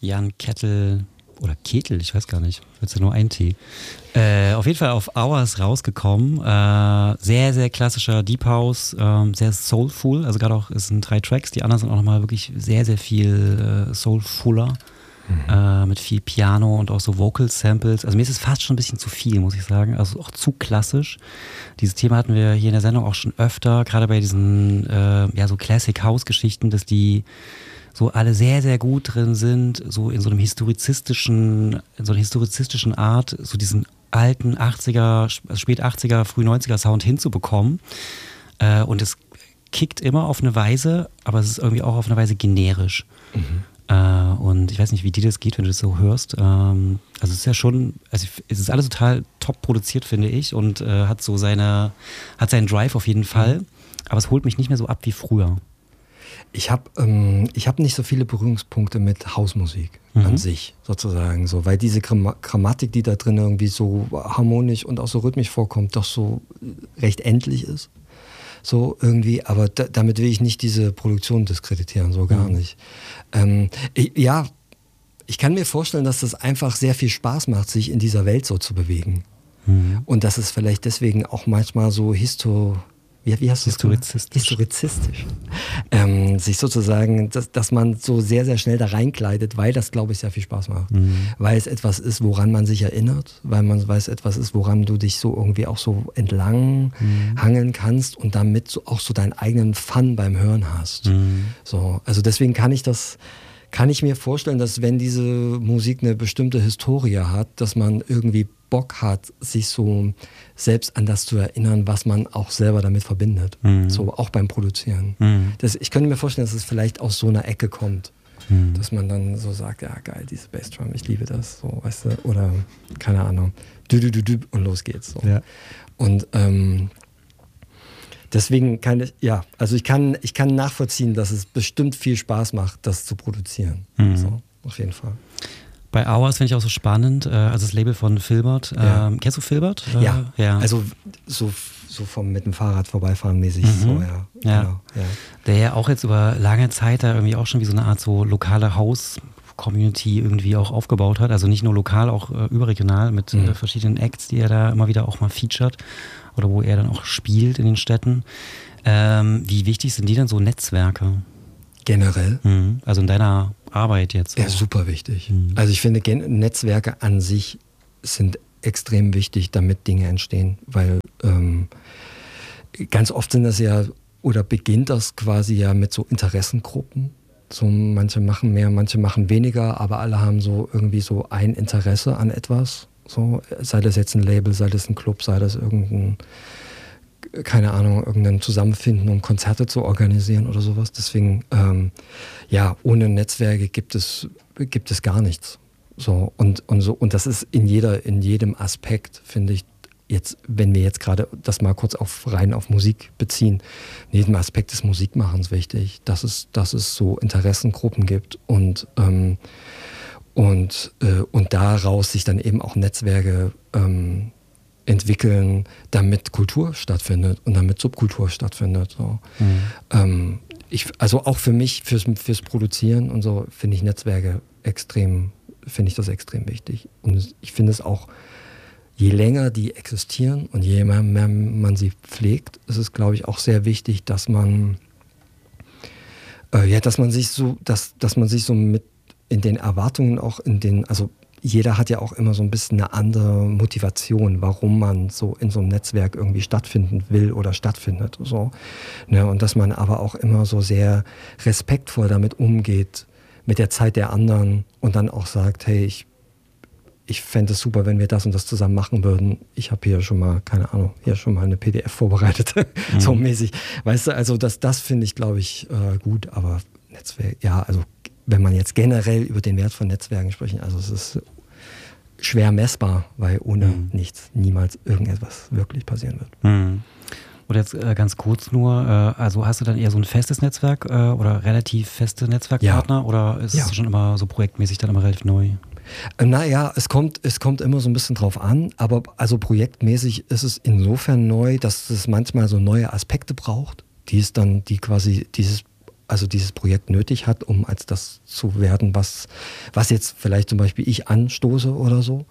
Jan Kettel oder Ketel, ich weiß gar nicht. Jetzt ja nur ein T. Auf jeden Fall auf Hours rausgekommen. Sehr, sehr klassischer Deep House, sehr soulful. Also gerade auch, es sind 3 Tracks. Die anderen sind auch nochmal wirklich sehr, sehr viel soulfuller. Mit viel Piano und auch so Vocal Samples. Also mir ist es fast schon ein bisschen zu viel, muss ich sagen. Also auch zu klassisch. Dieses Thema hatten wir hier in der Sendung auch schon öfter, gerade bei diesen so Classic House Geschichten, dass die so alle sehr, sehr gut drin sind, so in so einer historizistischen Art, so diesen alten 80er, spät 80er, früh 90er Sound hinzubekommen. Und es kickt immer auf eine Weise, aber es ist irgendwie auch auf eine Weise generisch. Und ich weiß nicht, wie dir das geht, wenn du das so hörst. Also es ist ja schon, also es ist alles total top produziert, finde ich, und hat seinen Drive auf jeden Fall. Aber es holt mich nicht mehr so ab wie früher. Ich hab nicht so viele Berührungspunkte mit Hausmusik an sich, sozusagen, so, weil diese Grammatik, die da drin irgendwie so harmonisch und auch so rhythmisch vorkommt, doch so recht endlich ist. So irgendwie, aber damit will ich nicht diese Produktion diskreditieren, so gar nicht. Ich kann mir vorstellen, dass das einfach sehr viel Spaß macht, sich in dieser Welt so zu bewegen. Und dass es vielleicht deswegen auch manchmal so historizistisch. Sich sozusagen, dass man so sehr, sehr schnell da reinkleidet, weil das, glaube ich, sehr viel Spaß macht. Weil es etwas ist, woran man sich erinnert, weil es etwas ist, woran du dich so irgendwie auch so entlang hangeln kannst und damit so auch so deinen eigenen Fun beim Hören hast. So, also deswegen kann ich mir vorstellen, dass wenn diese Musik eine bestimmte Historie hat, dass man irgendwie Bock hat, sich so selbst an das zu erinnern, was man auch selber damit verbindet. So auch beim Produzieren. Ich könnte mir vorstellen, dass es vielleicht aus so einer Ecke kommt. Dass man dann so sagt, ja geil, diese Bassdrum, ich liebe das. So, weißt du? Oder keine Ahnung. Und los geht's. So. Ja. Und deswegen kann ich kann nachvollziehen, dass es bestimmt viel Spaß macht, das zu produzieren. So, auf jeden Fall. Bei Hours finde ich auch so spannend, also das Label von Filbert. Kennst du Filbert? Ja, also so mit dem Fahrrad vorbeifahren mäßig. So, genau, der ja auch jetzt über lange Zeit da irgendwie auch schon wie so eine Art so lokale House-Community irgendwie auch aufgebaut hat. Also nicht nur lokal, auch überregional mit verschiedenen Acts, die er da immer wieder auch mal featured oder wo er dann auch spielt in den Städten. Wie wichtig sind die denn so Netzwerke? Generell? Also in deiner Arbeit jetzt? Ja, super wichtig. Also ich finde, Netzwerke an sich sind extrem wichtig, damit Dinge entstehen, weil ganz oft sind das ja, oder beginnt das quasi ja mit so Interessengruppen. So, manche machen mehr, manche machen weniger, aber alle haben so irgendwie so ein Interesse an etwas. So, sei das jetzt ein Label, sei das ein Club, sei das irgendein Zusammenfinden, um Konzerte zu organisieren oder sowas. Deswegen, ohne Netzwerke gibt es gar nichts. So, und das ist in jedem Aspekt, finde ich, jetzt, wenn wir jetzt gerade das mal kurz rein auf Musik beziehen, in jedem Aspekt des Musikmachens wichtig, dass es so Interessengruppen gibt und daraus sich dann eben auch Netzwerke entwickeln, damit Kultur stattfindet und damit Subkultur stattfindet. So. Also auch für mich, fürs Produzieren und so, finde ich Netzwerke extrem wichtig. Und ich finde es auch, je länger die existieren und je mehr man sie pflegt, ist es, glaube ich, auch sehr wichtig, dass man sich so mit in den Erwartungen auch also jeder hat ja auch immer so ein bisschen eine andere Motivation, warum man so in so einem Netzwerk irgendwie stattfinden will oder stattfindet. So. Ne, und dass man aber auch immer so sehr respektvoll damit umgeht, mit der Zeit der anderen und dann auch sagt, hey, ich fände es super, wenn wir das und das zusammen machen würden. Ich habe hier schon mal, keine Ahnung, eine PDF vorbereitet, so mäßig. Weißt du, also das finde ich, glaube ich, gut, aber Netzwerk, also wenn man jetzt generell über den Wert von Netzwerken sprechen, also es ist schwer messbar, weil ohne nichts niemals irgendetwas wirklich passieren wird. Und jetzt ganz kurz nur, also hast du dann eher so ein festes Netzwerk oder relativ feste Netzwerkpartner oder ist es schon immer so projektmäßig dann immer relativ neu? Naja, es kommt immer so ein bisschen drauf an, aber also projektmäßig ist es insofern neu, dass es manchmal so neue Aspekte braucht, die quasi dieses also dieses Projekt nötig hat, um als das zu werden, was jetzt vielleicht zum Beispiel ich anstoße oder so.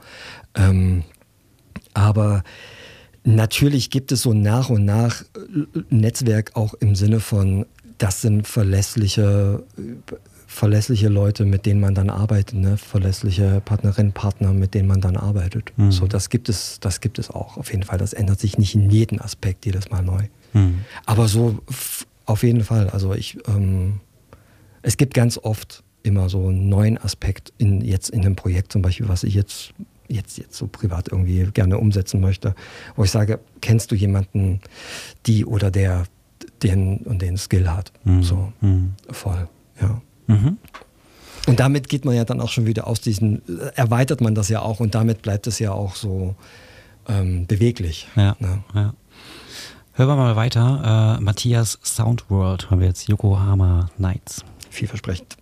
Aber natürlich gibt es so nach und nach Netzwerk auch im Sinne von, das sind verlässliche Leute, mit denen man dann arbeitet, ne? Verlässliche Partnerinnen, Partner, mit denen man dann arbeitet. So, das gibt es auch auf jeden Fall. Das ändert sich nicht in jedem Aspekt jedes Mal neu. Aber so auf jeden Fall. Also es gibt ganz oft immer so einen neuen Aspekt jetzt in einem Projekt, zum Beispiel, was ich jetzt so privat irgendwie gerne umsetzen möchte, wo ich sage, kennst du jemanden, die oder der den Skill hat? So, voll, ja. Und damit geht man ja dann auch schon wieder aus erweitert man das ja auch und damit bleibt es ja auch so beweglich. Ja, ne? ja. Hören wir mal weiter. Matthias Soundworld haben wir jetzt, Yokohama Nights. Vielversprechend.